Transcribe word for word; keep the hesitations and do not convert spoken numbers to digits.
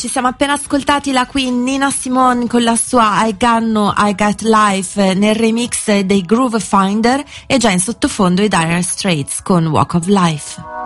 Ci siamo appena ascoltati la Queen Nina Simone con la sua I Got No, I Got Life nel remix dei Groove Finder, e già in sottofondo i Dire Straits con Walk of Life.